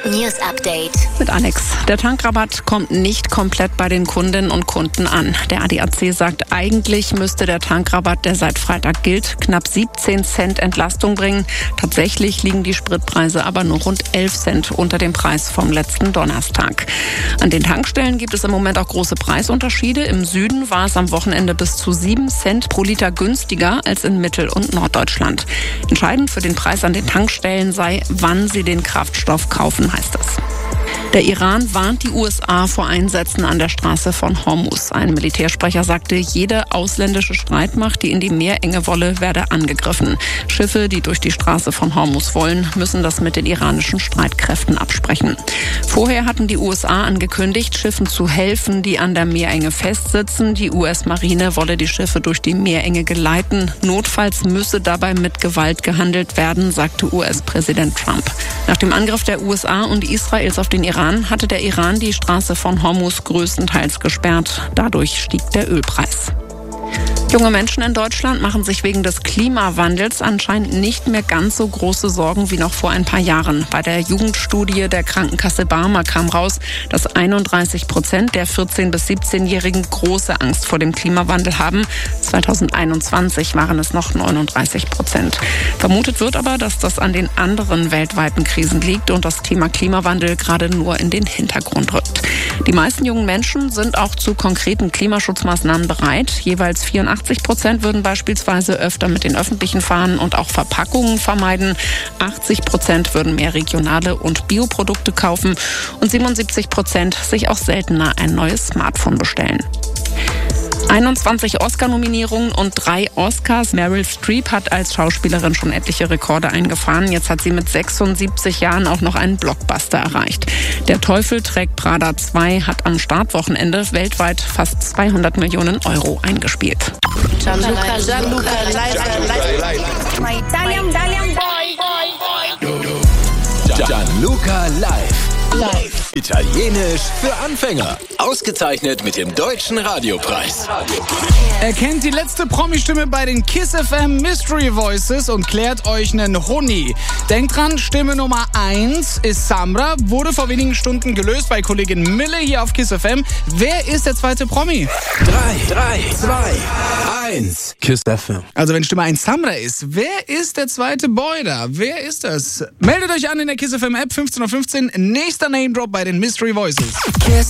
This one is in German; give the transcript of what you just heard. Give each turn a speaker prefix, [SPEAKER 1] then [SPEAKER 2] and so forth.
[SPEAKER 1] News Update
[SPEAKER 2] mit Alex. Der Tankrabatt kommt nicht komplett bei den Kundinnen und Kunden an. Der ADAC sagt, eigentlich müsste der Tankrabatt, der seit Freitag gilt, knapp 17 Cent Entlastung bringen. Tatsächlich liegen die Spritpreise aber nur rund 11 Cent unter dem Preis vom letzten Donnerstag. An den Tankstellen gibt es im Moment auch große Preisunterschiede. Im Süden war es am Wochenende bis zu 7 Cent pro Liter günstiger als in Mittel- und Norddeutschland. Entscheidend für den Preis an den Tankstellen sei, wann sie den Kraftstoff kaufen, heißt es. Der Iran warnt die USA vor Einsätzen an der Straße von Hormuz. Ein Militärsprecher sagte, jede ausländische Streitmacht, die in die Meerenge wolle, werde angegriffen. Schiffe, die durch die Straße von Hormuz wollen, müssen das mit den iranischen Streitkräften absprechen. Vorher hatten die USA angekündigt, Schiffen zu helfen, die an der Meerenge festsitzen. Die US-Marine wolle die Schiffe durch die Meerenge geleiten. Notfalls müsse dabei mit Gewalt gehandelt werden, sagte US-Präsident Trump. Nach dem Angriff der USA und Israels auf den Iran hatte der Iran die Straße von Hormuz größtenteils gesperrt. Dadurch stieg der Ölpreis. Junge Menschen in Deutschland machen sich wegen des Klimawandels anscheinend nicht mehr ganz so große Sorgen wie noch vor ein paar Jahren. Bei der Jugendstudie der Krankenkasse Barmer kam raus, dass 31% der 14- bis 17-Jährigen große Angst vor dem Klimawandel haben. 2021 waren es noch 39%. Vermutet wird aber, dass das an den anderen weltweiten Krisen liegt und das Thema Klimawandel gerade nur in den Hintergrund rückt. Die meisten jungen Menschen sind auch zu konkreten Klimaschutzmaßnahmen bereit. Jeweils 84% würden beispielsweise öfter mit den Öffentlichen fahren und auch Verpackungen vermeiden. 80% würden mehr regionale und Bioprodukte kaufen und 77% sich auch seltener ein neues Smartphone bestellen. 21 Oscar-Nominierungen und 3 Oscars. Meryl Streep hat als Schauspielerin schon etliche Rekorde eingefahren. Jetzt hat sie mit 76 Jahren auch noch einen Blockbuster erreicht. Der Teufel trägt Prada 2 hat am Startwochenende weltweit fast 200 Millionen Euro eingespielt.
[SPEAKER 1] Gianluca
[SPEAKER 3] live. Italienisch für Anfänger. Ausgezeichnet mit dem Deutschen Radiopreis.
[SPEAKER 4] Erkennt die letzte Promi-Stimme bei den Kiss FM Mystery Voices und klärt euch einen Honig. Denkt dran, Stimme Nummer 1 ist Samra, wurde vor wenigen Stunden gelöst bei Kollegin Mille hier auf Kiss FM. Wer ist der zweite Promi?
[SPEAKER 3] 3, 2, 1. Kiss FM.
[SPEAKER 4] Also wenn Stimme 1 Samra ist, wer ist der zweite Boy da? Wer ist das? Meldet euch an in der Kiss FM App 15:15 Uhr. Nächster Name Drop bei den Mystery Voices.
[SPEAKER 5] Kiss